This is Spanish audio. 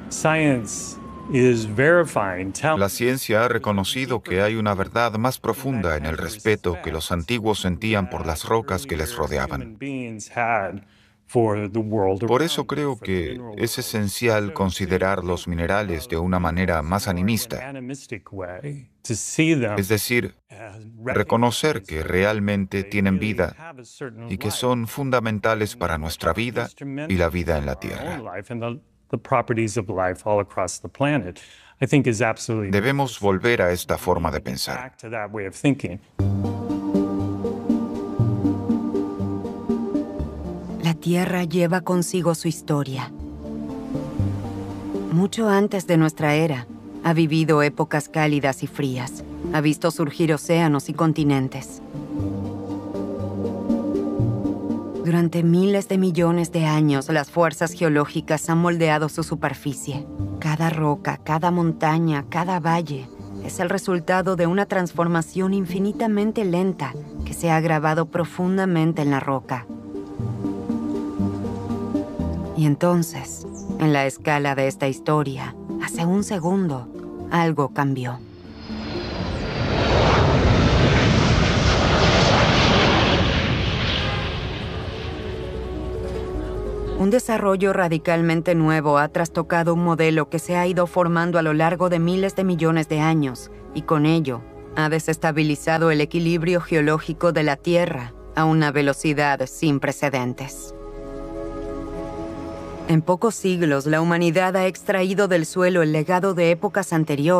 La ciencia ha reconocido que hay una verdad más profunda en el respeto que los antiguos sentían por las rocas que les rodeaban. Por eso creo que es esencial considerar los minerales de una manera más animista, es decir, reconocer que realmente tienen vida y que son fundamentales para nuestra vida y la vida en la Tierra. Debemos volver a esta forma de pensar. La Tierra lleva consigo su historia. Mucho antes de nuestra era, ha vivido épocas cálidas y frías. Ha visto surgir océanos y continentes. Durante miles de millones de años, las fuerzas geológicas han moldeado su superficie. Cada roca, cada montaña, cada valle es el resultado de una transformación infinitamente lenta que se ha grabado profundamente en la roca. Y entonces, en la escala de esta historia, hace un segundo, algo cambió. Un desarrollo radicalmente nuevo ha trastocado un modelo que se ha ido formando a lo largo de miles de millones de años y con ello ha desestabilizado el equilibrio geológico de la Tierra a una velocidad sin precedentes. En pocos siglos, la humanidad ha extraído del suelo el legado de épocas anteriores.